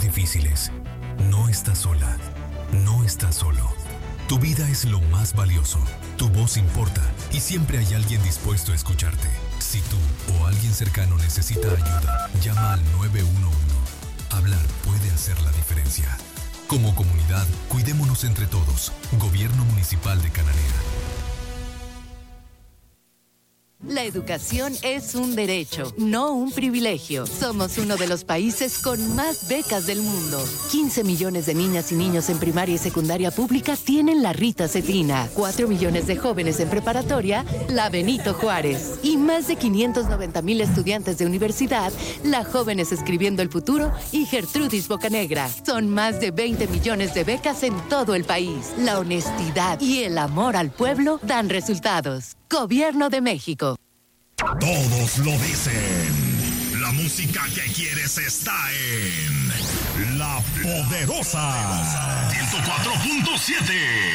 difíciles. No estás sola. No estás solo. Tu vida es lo más valioso. Tu voz importa y siempre hay alguien dispuesto a escucharte. Si tú o alguien cercano necesita ayuda, llama al 911. Hablar puede hacer la diferencia. Como comunidad, cuidémonos entre todos. Gobierno Municipal de Cananea. La educación es un derecho, no un privilegio. Somos uno de los países con más becas del mundo. 15 millones de niñas y niños en primaria y secundaria pública tienen la Rita Cetina. 4 millones de jóvenes en preparatoria, la Benito Juárez. Y más de 590,000 estudiantes de universidad, la Jóvenes Escribiendo el Futuro y Gertrudis Bocanegra. Son más de 20 millones de becas en todo el país. La honestidad y el amor al pueblo dan resultados. Gobierno de México. Todos lo dicen. La música que quieres está en La Poderosa 104.7.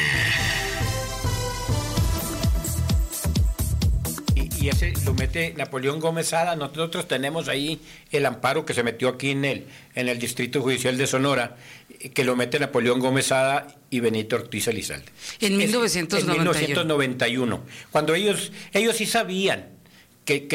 Y ese lo mete Napoleón Gómez Ada. Nosotros tenemos ahí el amparo que se metió aquí en el Distrito Judicial de Sonora, que lo mete Napoleón Gómez Ada y Benito Ortiz Elizalde. En 1991. Cuando ellos sí sabían que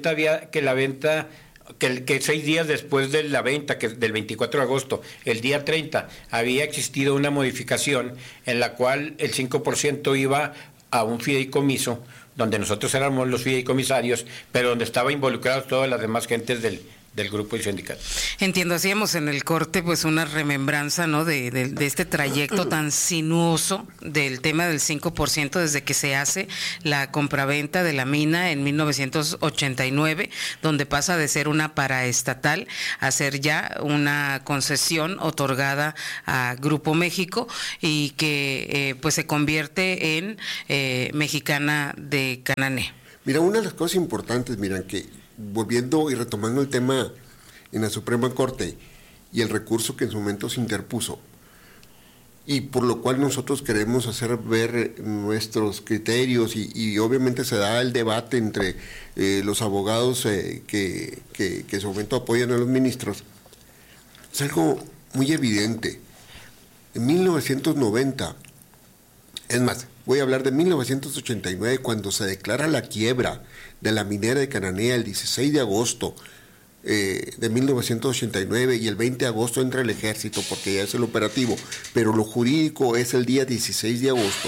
6 días después de la venta, que del 24 de agosto, el día 30, había existido una modificación en la cual el 5% iba a un fideicomiso, donde nosotros éramos los fideicomisarios, pero donde estaba involucrados todas las demás gentes del grupo y sindicato. Entiendo, hacíamos en el corte pues una remembranza, ¿no?, de este trayecto tan sinuoso del tema del 5% desde que se hace la compraventa de la mina en 1989, donde pasa de ser una paraestatal a ser ya una concesión otorgada a Grupo México y que pues se convierte en Mexicana de Cananea. Mira, una de las cosas importantes, miran, que volviendo y retomando el tema en la Suprema Corte y el recurso que en su momento se interpuso, y por lo cual nosotros queremos hacer ver nuestros criterios y obviamente se da el debate entre los abogados que en su momento apoyan a los ministros, es algo muy evidente. En 1990, es más, voy a hablar de 1989, cuando se declara la quiebra de la minera de Cananea el 16 de agosto de 1989, y el 20 de agosto entra el ejército porque ya es el operativo, pero lo jurídico es el día 16 de agosto.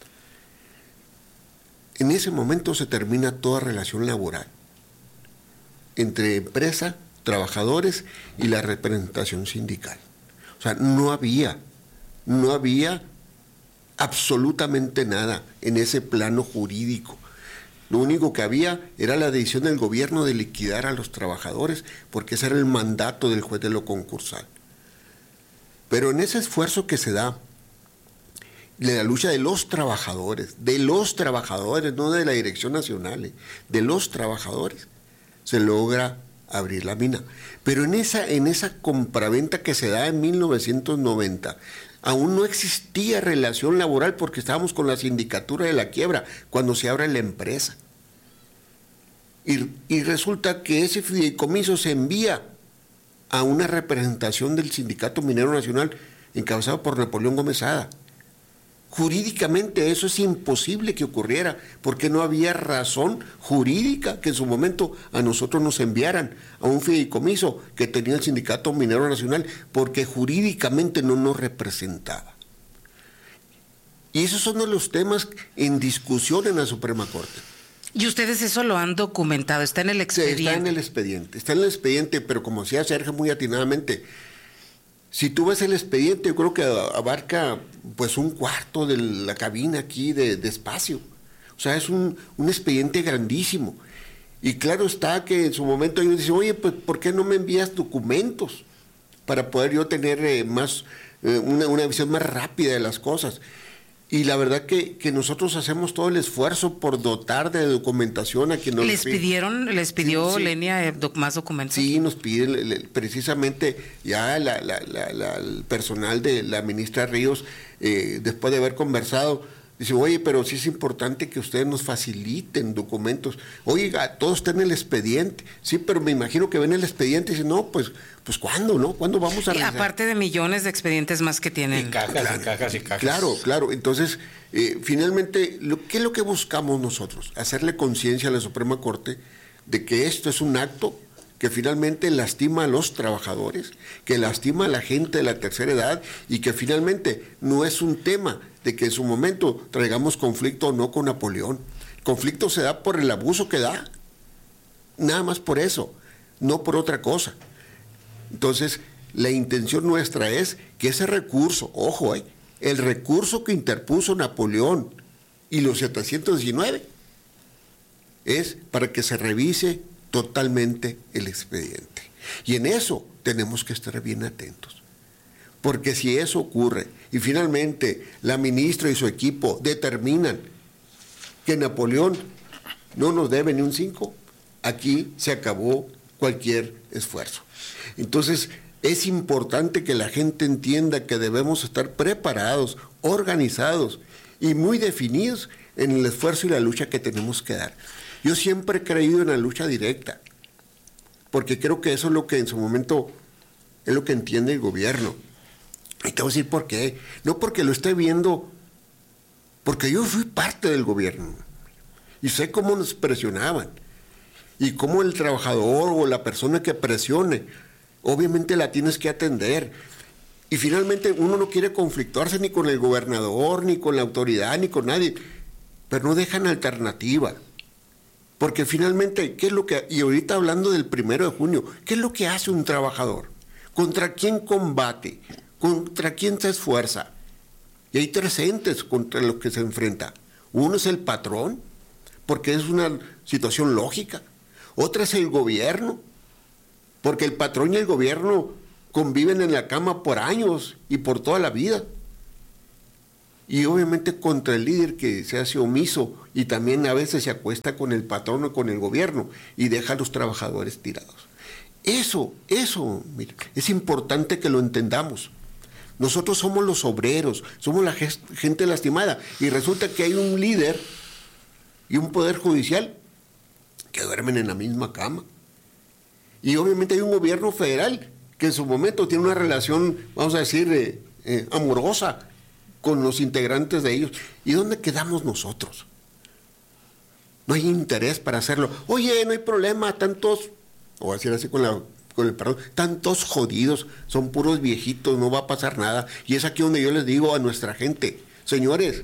En ese momento se termina toda relación laboral entre empresa, trabajadores y la representación sindical. O sea, no había absolutamente nada en ese plano jurídico. Lo único que había era la decisión del gobierno de liquidar a los trabajadores, porque ese era el mandato del juez de lo concursal. Pero en ese esfuerzo que se da, de la lucha de los trabajadores, no de la Dirección Nacional, de los trabajadores, se logra abrir la mina. Pero en esa compraventa que se da en 1990, aún no existía relación laboral porque estábamos con la sindicatura de la quiebra cuando se abre la empresa. Y resulta que ese fideicomiso se envía a una representación del Sindicato Minero Nacional encabezado por Napoleón Gómez Ada. Jurídicamente eso es imposible que ocurriera, porque no había razón jurídica que en su momento a nosotros nos enviaran a un fideicomiso que tenía el Sindicato Minero Nacional, porque jurídicamente no nos representaba. Y esos son los temas en discusión en la Suprema Corte. Y ustedes eso lo han documentado, está en el expediente. Está en el expediente, pero como decía Sergio muy atinadamente, si tú ves el expediente, yo creo que abarca pues un cuarto de la cabina aquí de espacio. O sea, es un expediente grandísimo. Y claro está que en su momento ellos dicen, oye, pues ¿por qué no me envías documentos para poder yo tener una visión más rápida de las cosas? Y la verdad que nosotros hacemos todo el esfuerzo por dotar de documentación a quien nos les pidió sí. Lenia más documentos. Sí, nos pide precisamente ya el personal de la ministra Ríos, después de haber conversado, Dice, oye, pero sí es importante que ustedes nos faciliten documentos. Oiga, todo está en el expediente. Sí, pero me imagino que ven el expediente y dicen, no, pues ¿cuándo, no? ¿Cuándo vamos a revisar? Aparte de millones de expedientes más que tienen. Y cajas, y cajas, y cajas. Claro. Entonces, finalmente, ¿qué es lo que buscamos nosotros? Hacerle conciencia a la Suprema Corte de que esto es un acto que finalmente lastima a los trabajadores, que lastima a la gente de la tercera edad y que finalmente no es un tema de que en su momento traigamos conflicto o no con Napoleón. El conflicto se da por el abuso que da, nada más por eso, no por otra cosa. Entonces, la intención nuestra es que ese recurso, ojo, el recurso que interpuso Napoleón y los 719 es para que se revise totalmente el expediente. Y en eso tenemos que estar bien atentos. Porque si eso ocurre y finalmente la ministra y su equipo determinan que Napoleón no nos debe ni un 5, aquí se acabó cualquier esfuerzo. Entonces, es importante que la gente entienda que debemos estar preparados, organizados y muy definidos en el esfuerzo y la lucha que tenemos que dar. Yo siempre he creído en la lucha directa, porque creo que eso es lo que en su momento es lo que entiende el gobierno. Y te voy a decir por qué. No porque lo esté viendo, porque yo fui parte del gobierno y sé cómo nos presionaban y cómo el trabajador o la persona que presione, obviamente la tienes que atender. Y finalmente uno no quiere conflictuarse ni con el gobernador, ni con la autoridad, ni con nadie, pero no dejan alternativa. Porque finalmente, ¿qué es lo que...? Y ahorita hablando del 1 de junio, ¿qué es lo que hace un trabajador? ¿Contra quién combate? ¿Contra quién se esfuerza? Y hay 3 entes contra los que se enfrenta. Uno es el patrón, porque es una situación lógica. Otra es el gobierno, porque el patrón y el gobierno conviven en la cama por años y por toda la vida. Y obviamente contra el líder que se hace omiso y también a veces se acuesta con el patrón o con el gobierno y deja a los trabajadores tirados. Eso, mira, es importante que lo entendamos. Nosotros somos los obreros, somos la gente lastimada y resulta que hay un líder y un poder judicial que duermen en la misma cama. Y obviamente hay un gobierno federal que en su momento tiene una relación, vamos a decir, amorosa con los integrantes de ellos. ¿Y dónde quedamos nosotros? No hay interés para hacerlo. Oye, no hay problema, tantos, o decir así con el perdón, tantos jodidos, son puros viejitos, no va a pasar nada. Y es aquí donde yo les digo a nuestra gente, señores,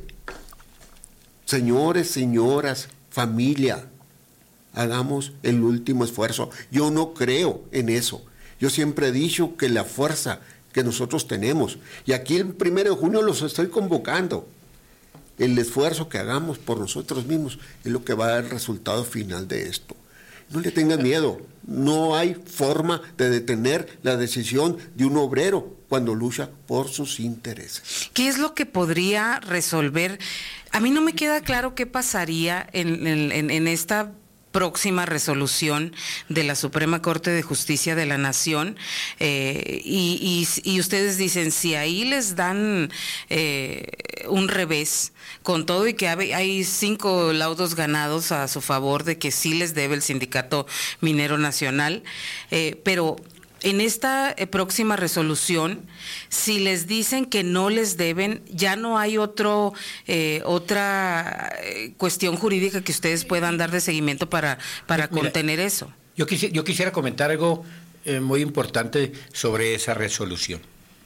señoras, familia, hagamos el último esfuerzo. Yo no creo en eso. Yo siempre he dicho que la fuerza que nosotros tenemos, y aquí el 1 de junio los estoy convocando, el esfuerzo que hagamos por nosotros mismos es lo que va a dar el resultado final de esto. No le tengan miedo, no hay forma de detener la decisión de un obrero cuando lucha por sus intereses. ¿Qué es lo que podría resolver? A mí no me queda claro qué pasaría en esta próxima resolución de la Suprema Corte de Justicia de la Nación, y ustedes dicen, si ahí les dan un revés, con todo y que hay 5 laudos ganados a su favor de que sí les debe el Sindicato Minero Nacional, pero en esta próxima resolución, si les dicen que no les deben, ya no hay otra cuestión jurídica que ustedes puedan dar de seguimiento para contener eso. Yo quisiera comentar algo muy importante sobre esa resolución.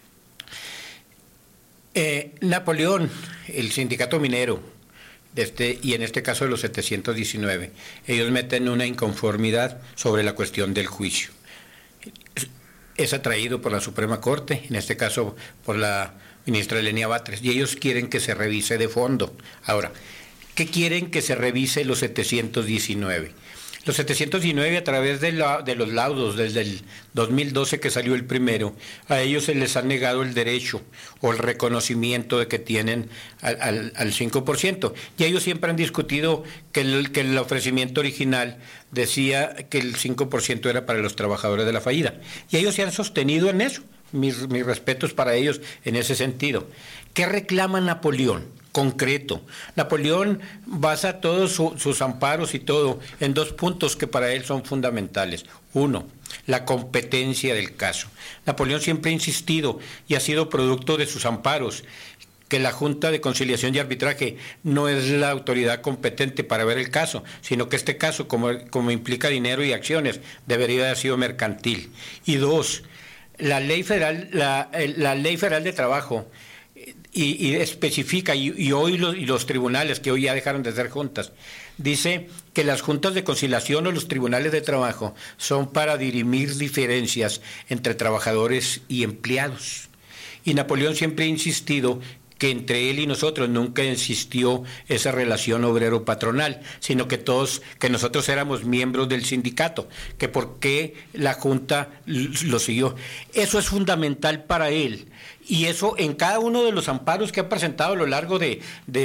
Napoleón, el sindicato minero, y en este caso de los 719, ellos meten una inconformidad sobre la cuestión del juicio. Es atraído por la Suprema Corte, en este caso por la ministra Elenia Batres, y ellos quieren que se revise de fondo. Ahora, ¿qué quieren que se revise los 719? Los 719, a través de los laudos desde el 2012 que salió el primero, a ellos se les ha negado el derecho o el reconocimiento de que tienen al 5%. Y ellos siempre han discutido que el ofrecimiento original decía que el 5% era para los trabajadores de la fallida. Y ellos se han sostenido en eso. Mis respetos para ellos en ese sentido. ¿Qué reclama Napoleón? concreto. Napoleón basa todos sus amparos y todo en 2 puntos que para él son fundamentales. 1, la competencia del caso. Napoleón siempre ha insistido y ha sido producto de sus amparos que la Junta de Conciliación y Arbitraje no es la autoridad competente para ver el caso, sino que este caso, como implica dinero y acciones, debería haber sido mercantil. Y 2, la ley federal de trabajo y especifica, y hoy los tribunales, que hoy ya dejaron de ser juntas, dice que las juntas de conciliación o los tribunales de trabajo son para dirimir diferencias entre trabajadores y empleados. Y Napoleón siempre ha insistido que entre él y nosotros nunca existió esa relación obrero-patronal, sino que nosotros éramos miembros del sindicato, que por qué la Junta lo siguió. Eso es fundamental para él, y eso en cada uno de los amparos que ha presentado a lo largo de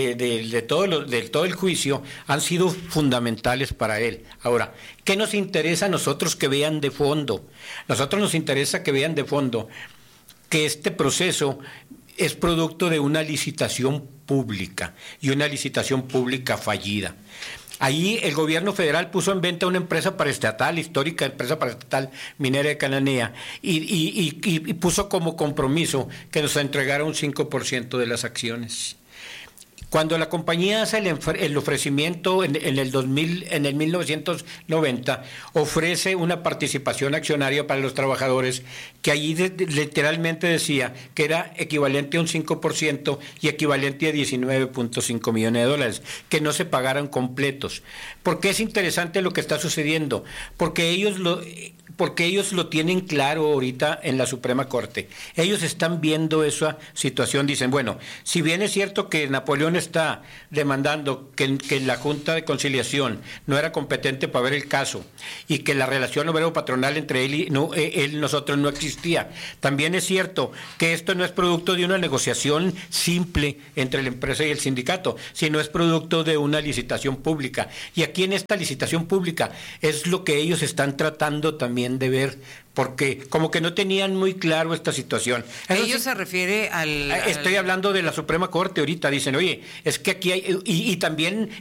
todo el juicio han sido fundamentales para él. Ahora, ¿qué nos interesa a nosotros que vean de fondo? Nosotros nos interesa que vean de fondo que este proceso es producto de una licitación pública y una licitación pública fallida. Ahí el gobierno federal puso en venta una empresa paraestatal, histórica empresa paraestatal minera de Cananea, y puso como compromiso que nos entregara un 5% de las acciones. Cuando la compañía hace el ofrecimiento en el 1990, ofrece una participación accionaria para los trabajadores que allí literalmente decía que era equivalente a un 5% y equivalente a $19.5 millones, que no se pagaran completos. ¿Por qué es interesante lo que está sucediendo? Porque ellos lo tienen claro ahorita en la Suprema Corte. Ellos están viendo esa situación, dicen, bueno, si bien es cierto que Napoleón está demandando que la Junta de Conciliación no era competente para ver el caso y que la relación obrero-patronal entre él y nosotros no existía, también es cierto que esto no es producto de una negociación simple entre la empresa y el sindicato, sino es producto de una licitación pública. Y aquí en esta licitación pública es lo que ellos están tratando también de ver, porque como que no tenían muy claro esta situación. Ellos se refiere Estoy hablando de la Suprema Corte ahorita, dicen, oye, es que aquí hay, y también